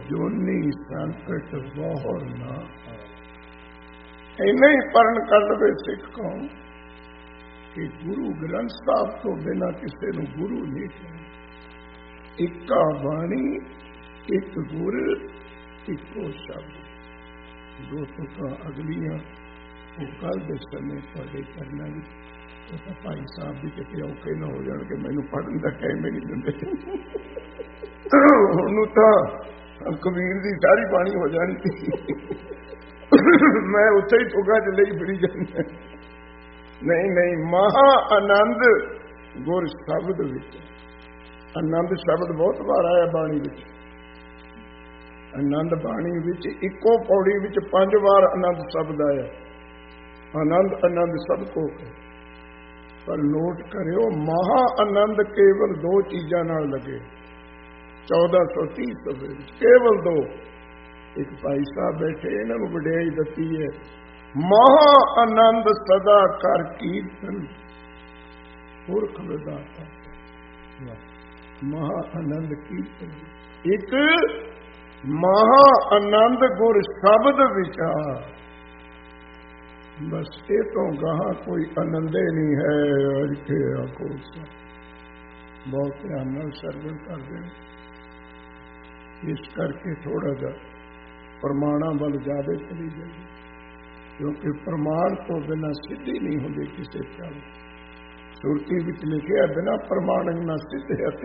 जोनी संकट बहुर ना। इन्हें ही पढ़न कर लवे सिख कौम कि गुरु ग्रंथ साहब तो बिना किसी नूं गुरु नहीं कहना। इक्का बाणी एक गुर इको शब्द। दो तुका अगलियां वो कल के समय पढ़े करना भी तो भाई साहब भी कितने औखे ना हो जाए कि मैनू पढ़न का टाइम ही नहीं देंगे। हुण तां कबीर की सारी बाणी हो जानी थी। मैं उत्थे ही तुगा च लई फिरी जाना। नहीं नहीं, महा आनंद गुर शब्द विच। आनंद शब्द बहुत बार आया बाणी विच। आनंद बाणी विच इको पौड़ी विच 5 बार आनंद शब्द आया। आनंद आनंद सब को पर नोट करियो, महा आनंद केवल 2 चीज़ां नाल लगे। 1430 केवल 2। एक भाई साहब बैठे, इन्हों वडियाई दती है। महा आनंद सदा कर कीर्तन पुरख विदाता। महा आनंद कीर्तन। एक महा आनंद गुर शब्द विचार। बस ये तो गहा कोई आनंदे नहीं है। अरखे आखो बहुत ध्यान सरवण कर दें। इस करके थोड़ा जा प्रमाणा वाल ज्यादा चली जाए, क्योंकि प्रमाण तो बिना सिद्धि नहीं होती किसी का। सुरती विच लिखिया बिना प्रमाण ना सिद्ध है।